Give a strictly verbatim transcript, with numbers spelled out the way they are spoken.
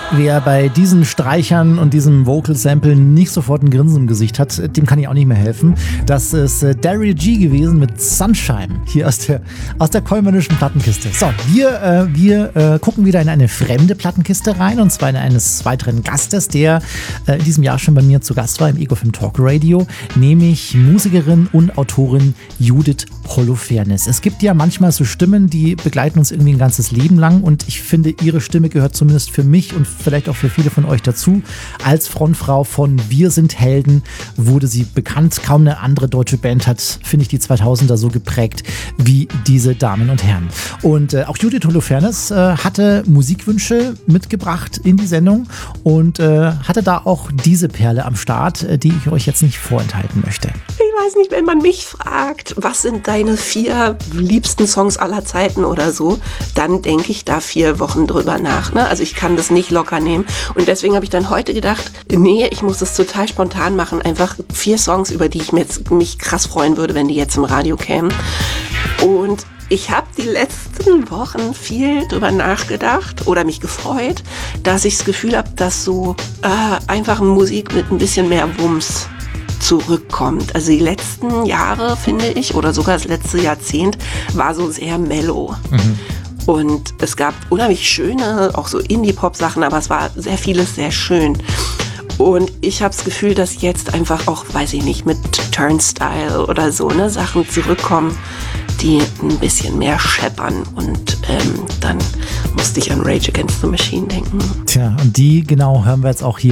Wer bei diesen Streichern und diesem Vocal Sample nicht sofort ein Grinsen im Gesicht hat, dem kann ich auch nicht mehr helfen. Das ist äh, Daryl G gewesen mit Sunshine hier aus der, aus der Kollmannischen Plattenkiste. So, wir, äh, wir äh, gucken wieder in eine fremde Plattenkiste rein, und zwar in eines weiteren Gastes, der äh, in diesem Jahr schon bei mir zu Gast war im Ego-Film Talk Radio, nämlich Musikerin und Autorin Judith Holofernes. Es gibt ja manchmal so Stimmen, die begleiten uns irgendwie ein ganzes Leben lang, und ich finde, ihre Stimme gehört zumindest für mich und vielleicht auch für viele von euch dazu. Als Frontfrau von Wir sind Helden wurde sie bekannt. Kaum eine andere deutsche Band hat, finde ich, die zweitausender so geprägt wie diese Damen und Herren. Und äh, auch Judith Holofernes äh, hatte Musikwünsche mitgebracht in die Sendung und äh, hatte da auch diese Perle am Start, äh, die ich euch jetzt nicht vorenthalten möchte. Ich weiß nicht, wenn man mich fragt, was sind deine vier liebsten Songs aller Zeiten oder so, dann denke ich da vier Wochen drüber nach. Ne? Also ich kann das nicht locker nehmen. Und deswegen habe ich dann heute gedacht, nee, ich muss das total spontan machen. Einfach vier Songs, über die ich mich, mich krass freuen würde, wenn die jetzt im Radio kämen. Und ich habe die letzten Wochen viel drüber nachgedacht oder mich gefreut, dass ich das Gefühl habe, dass so äh, einfach Musik mit ein bisschen mehr Wumms zurückkommt. Also die letzten Jahre, finde ich, oder sogar das letzte Jahrzehnt, war so sehr mellow. Mhm. Und es gab unheimlich schöne, auch so Indie-Pop-Sachen, aber es war sehr vieles sehr schön. Und ich habe das Gefühl, dass jetzt einfach auch, weiß ich nicht, mit Turnstile oder so, ne, Sachen zurückkommen, die ein bisschen mehr scheppern. Und ähm, dann musste ich an Rage Against the Machine denken. Tja, und die genau hören wir jetzt auch hier